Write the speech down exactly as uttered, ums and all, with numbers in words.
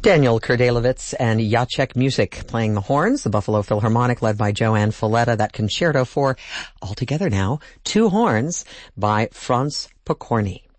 Daniel Kurdelowitz and Jacek Music playing the horns, the Buffalo Philharmonic led by Joanne Falletta, that concerto for, altogether now, two horns by Franz Pokorny.